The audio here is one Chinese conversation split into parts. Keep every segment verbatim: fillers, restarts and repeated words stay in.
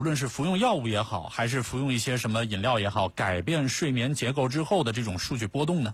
无论是服用药物也好，还是服用一些什么饮料也好，改变睡眠结构之后的这种数据波动呢？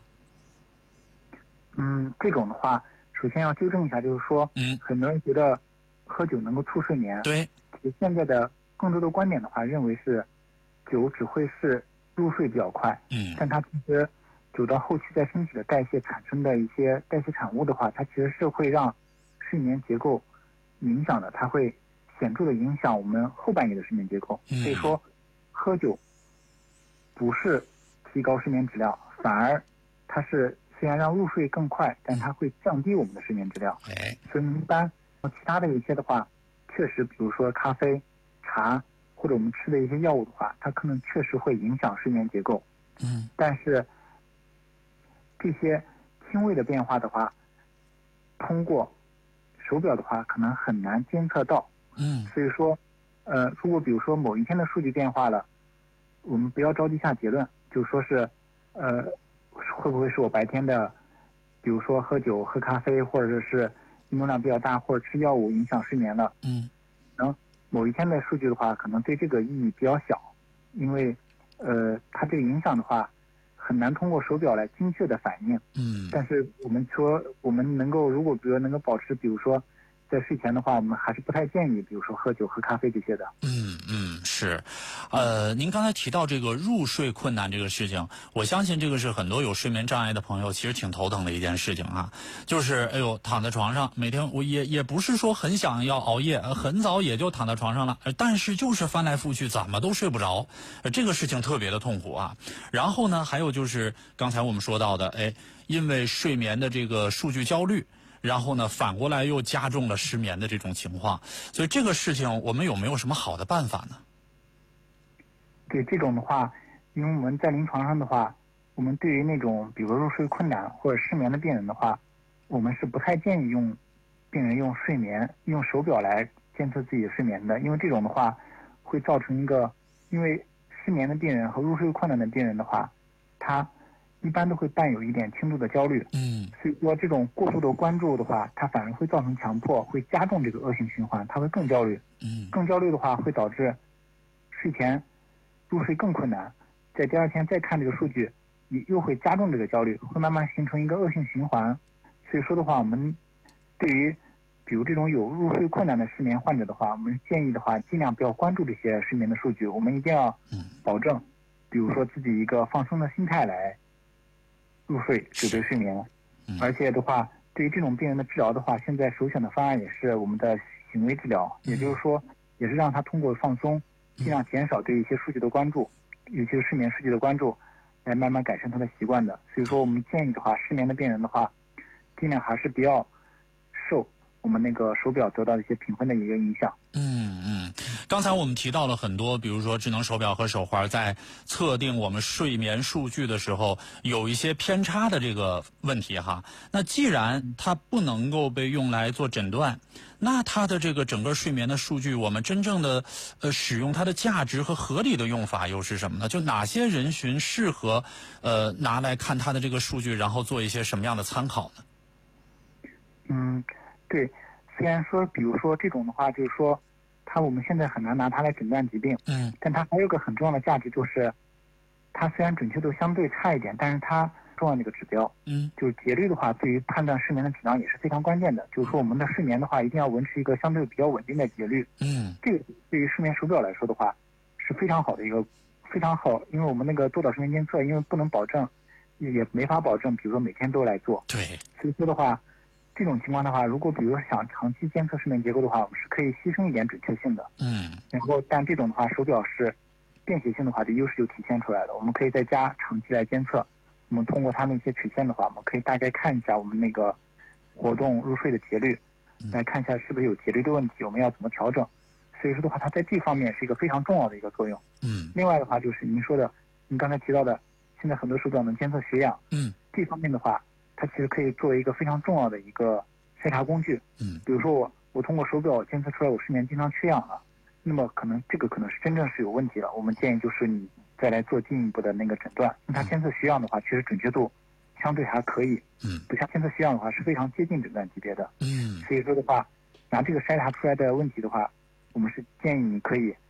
嗯，这种的话，首先要纠正一下，就是说， 嗯， 很多人觉得喝酒能够促睡眠。 对， 其实现在的更多的观点的话，认为是酒只会是入睡比较快， 嗯， 但它其实酒到后期在身体的代谢产生的一些代谢产物的话，它其实是会让睡眠结构影响的，它会显著的影响我们后半夜的睡眠结构。 嗯、 所以说，喝酒不是提高睡眠质量，反而它是虽然让入睡更快，但它会降低我们的睡眠质量。 哎， 所以一般其他的一些的话，确实比如说咖啡、茶或者我们吃的一些药物的话，它可能确实会影响睡眠结构。 嗯， 但是这些轻微的变化的话，通过手表的话可能很难监测到。 嗯， 所以说，呃，如果比如说某一天的数据变化了，我们不要着急下结论，就说是，呃，会不会是我白天的，比如说喝酒、喝咖啡，或者是运动量比较大，或者吃药物影响睡眠了？ 嗯， 然后某一天的数据的话，可能对这个意义比较小，因为，呃，它这个影响的话，很难通过手表来精确的反映。 嗯， 但是我们说，我们能够如果比如能够保持，比如说在睡前的话，我们还是不太建议，比如说喝酒、喝咖啡这些的。 嗯嗯，是，呃，您刚才提到这个入睡困难这个事情，我相信这个是很多有睡眠障碍的朋友其实挺头疼的一件事情啊。就是哎呦，躺在床上，每天我也也不是说很想要熬夜，很早也就躺在床上了，但是就是翻来覆去，怎么都睡不着，这个事情特别的痛苦啊。然后呢，还有就是刚才我们说到的，哎，因为睡眠的这个数据焦虑。然后呢，反过来又加重了失眠的这种情况，所以这个事情我们有没有什么好的办法呢？ 对这种的话，因为我们在临床上的话，我们对于那种比如入睡困难或者失眠的病人的话，我们是不太建议用病人用睡眠用手表来监测自己的睡眠的，因为这种的话会造成一个，因为失眠的病人和入睡困难的病人的话，他一般都会伴有一点轻度的焦虑。 嗯， 所以说这种过度的关注的话，它反而会造成强迫，会加重这个恶性循环，他会更焦虑。 嗯， 更焦虑的话会导致睡前入睡更困难，在第二天再看这个数据，你又会加重这个焦虑，会慢慢形成一个恶性循环。所以说的话，我们对于比如这种有入睡困难的失眠患者的话，我们建议的话，尽量不要关注这些睡眠的数据，我们一定要保证，比如说自己一个放松的心态来入睡，准备睡眠。而且的话，对于这种病人的治疗的话，现在首选的方案也是我们的行为治疗，也就是说，也是让他通过放松，尽量减少对一些数据的关注，尤其是睡眠数据的关注，来慢慢改善他的习惯的。所以说，我们建议的话，失眠的病人的话，尽量还是不要受我们那个手表得到的一些评分的一个影响。 嗯嗯，刚才我们提到了很多，比如说智能手表和手环在测定我们睡眠数据的时候有一些偏差的这个问题哈。那既然它不能够被用来做诊断，那它的这个整个睡眠的数据，我们真正的呃使用它的价值和合理的用法又是什么呢？就哪些人群适合呃拿来看它的这个数据，然后做一些什么样的参考呢？ 嗯，对。虽然说，比如说这种的话，就是说，它我们现在很难拿它来诊断疾病， 嗯， 但它还有个很重要的价值，就是它虽然准确度相对差一点，但是它重要的一个指标， 嗯， 就是节律的话，对于判断睡眠的质量也是非常关键的。就是说，我们的睡眠的话，一定要维持一个相对比较稳定的节律。 嗯， 这个对于睡眠手表来说的话，是非常好的一个非常好，因为我们那个多导睡眠监测，因为不能保证，也没法保证，比如说每天都来做， 对， 所以说的话。这种情况的话，如果比如说想长期监测睡眠结构的话，我们是可以牺牲一点准确性的。 嗯， 然后但这种的话，手表是便携性的话，这优势就体现出来了。我们可以在家长期来监测，我们通过它们一些曲线的话，我们可以大概看一下我们那个活动入睡的节律，来看一下是不是有节律的问题，我们要怎么调整。所以说的话，它在这方面是一个非常重要的一个作用。 嗯， 另外的话就是您说的，您刚才提到的，现在很多手表能监测血氧， 嗯， 这方面的话。它其实可以作为一个非常重要的一个筛查工具。 嗯， 比如说我我通过手表监测出来我睡眠经常缺氧了，那么可能这个可能是真正是有问题了。我们建议就是你再来做进一步的那个诊断。因为它监测血氧的话，其实准确度相对还可以。 嗯， 不像监测血氧的话是非常接近诊断级别的。 嗯， 所以说的话，拿这个筛查出来的问题的话，我们是建议你可以